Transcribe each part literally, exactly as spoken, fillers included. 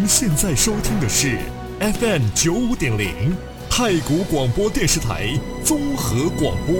现在收听的是 F M 九五点零太谷广播电视台综合广播。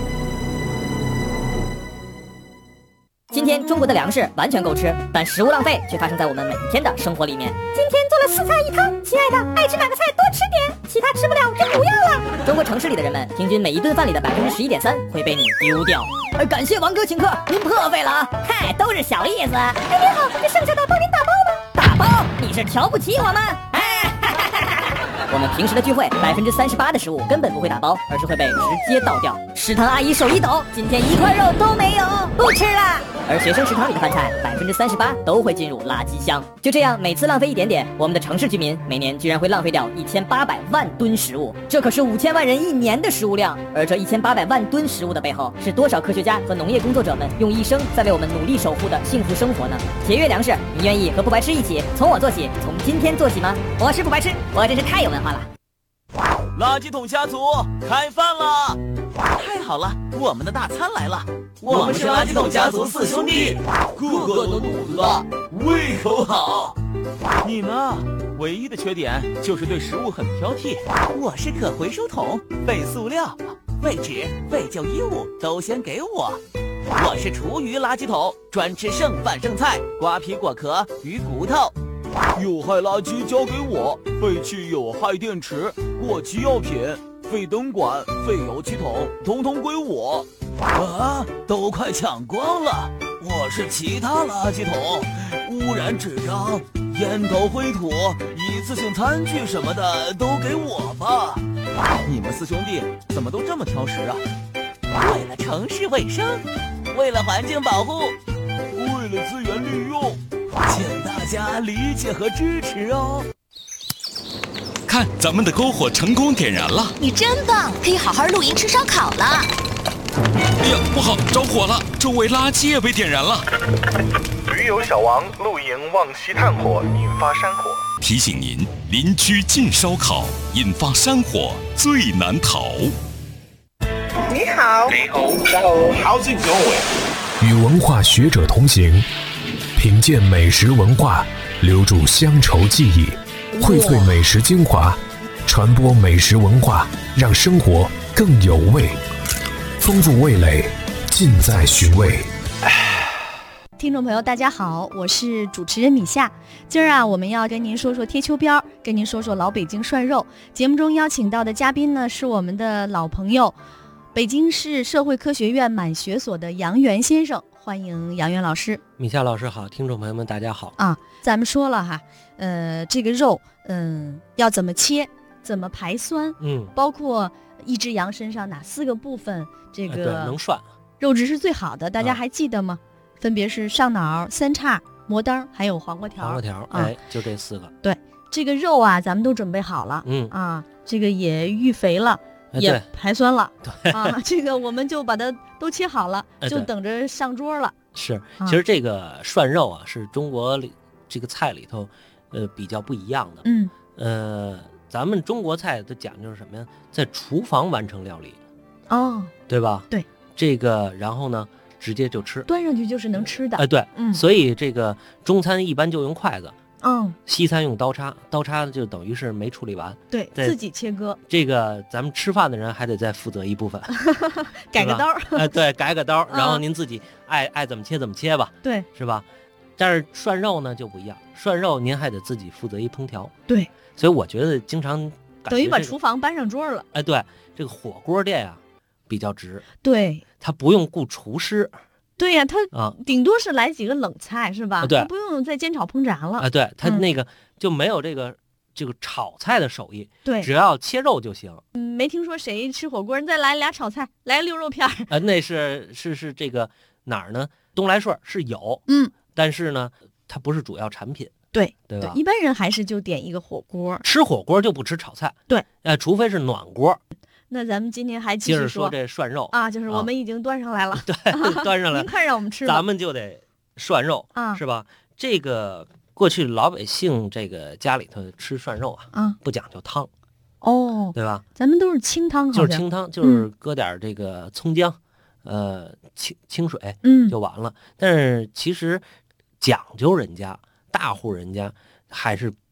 今天中国的粮食完全够吃，但食物浪费却发生在我们每天的生活里面。 今天做了四菜一汤，亲爱的，爱吃哪个菜多吃点，其他吃不了就不要了。 中国城市里的人们，平均每一顿饭里的百分之十一点三会被你丢掉。呃，感谢王哥请客，您破费了啊！嗨，都是小意思。 哎，您好，这剩下的帮您打包吗？ 打包？你是瞧不起我们？哎，我们平时的聚会，百分之三十八的食物根本不会打包，而是会被直接倒掉。食堂阿姨手一抖，今天一块肉都没有，不吃了。而学生食堂里的饭菜，百分之三十八都会进入垃圾箱。就这样，每次浪费一点点，我们的城市居民每年居然会浪费掉一千八百万吨食物，这可是五千万人一年的食物量。而这一千八百万吨食物的背后，是多少科学家和农业工作者们用一生在为我们努力守护的幸福生活呢？节约粮食，你愿意和不白痴一起从我做起，从今天做起吗？我是不白痴，我真是太有文化了。 垃圾桶家族开饭了！太好了，我们的大餐来了！我们是垃圾桶家族四兄弟，个个都肚子大，胃口好。你呢？唯一的缺点就是对食物很挑剔。我是可回收桶，废塑料、废纸、废旧衣物都先给我。我是厨余垃圾桶，专吃剩饭剩菜、瓜皮果壳、鱼骨头。有害垃圾交给我，废弃有害电池、过期药品、废灯管、废油漆桶，统统归我。啊，都快抢光了！我是其他垃圾桶，污染纸张、烟头灰土、一次性餐具什么的都给我吧。你们四兄弟怎么都这么挑食啊？为了城市卫生，为了环境保护，为了资源利用，请大家理解和支持哦。 看，咱们的篝火成功点燃了！ 你真棒，可以好好露营吃烧烤了。 哎呀，不好，着火了！周围垃圾也被点燃了。 驴友小王露营忘熄炭火，引发山火。 提醒您，邻居禁烧烤，引发山火最难逃。 你好，你好 ，How's it going？ 与文化学者同行，品鉴美食文化，留住乡愁记忆，荟萃美食精华，传播美食文化，让生活更有味。丰富味蕾，尽在寻味。 听众朋友大家好，我是主持人米夏。今儿啊，我们要跟您说说贴秋膘，跟您说说老北京涮肉。节目中邀请到的嘉宾呢，是我们的老朋友，北京市社会科学院满学所的杨元先生，欢迎杨元老师。 米夏老师好，听众朋友们大家好啊。咱们说了哈，呃，这个肉，嗯、呃，要怎么切，怎么排酸， 嗯， 包括一只羊身上哪四个部分，这个、 呃、能涮， 肉质是最好的，大家还记得吗？啊、分别是上脑、三叉、磨灯，还有黄瓜条。 黄瓜条， 啊、 哎，就这四个。 对，这个肉啊，咱们都准备好了， 嗯啊，这个也预肥了。 哎、 也排酸了， 对啊，这个我们就把它都切好了， 哎、 就等着上桌了。 是，其实这个涮肉啊，是中国里这个菜里头，呃，比较不一样的。 嗯， 呃，咱们中国菜都讲究是什么呀？在厨房完成料理， 哦， 对吧？ 对， 这个然后呢，直接就吃， 端上去就是能吃的。 哎、呃，对， 嗯， 所以这个中餐一般就用筷子。 嗯， 西餐用刀叉，刀叉就等于是没处理完， 对，自己切割。 这个咱们吃饭的人还得再负责一部分， 改个刀， 呃，对，改个刀，然后您自己爱、嗯、爱怎么切怎么切吧， 对， 是吧？但是涮肉呢就不一样，涮肉您还得自己负责一烹调， 对， 所以我觉得经常、这个、 等于把厨房搬上桌了。 哎，对，这个火锅店啊比较值， 对， 他不用雇厨师。 对呀、啊，他啊， 顶多是来几个冷菜是吧？ 啊、对， 他不用再煎炒烹炸了。 啊，对他那个、嗯、就没有这个这个炒菜的手艺， 对， 只要切肉就行。 嗯，没听说谁吃火锅你再来俩炒菜，来溜肉片儿。 啊，那是是是这个哪儿呢？东来顺是有， 嗯， 但是呢，它不是主要产品。 对对吧？ 一般人还是就点一个火锅， 吃火锅就不吃炒菜。 对， 呃，除非是暖锅。 那咱们今天还继续说接着说这涮肉啊，就是我们已经端上来了， 啊、对，端上来， 您快让我们吃吧。 咱们就得涮肉啊， 是吧？这个过去老百姓这个家里头吃涮肉啊， 啊， 不讲究汤， 哦， 对吧？ 咱们都是清汤， 就是清汤，就是搁点这个葱姜，嗯、呃，清清水， 嗯， 就完了。但是其实讲究人家大户人家还是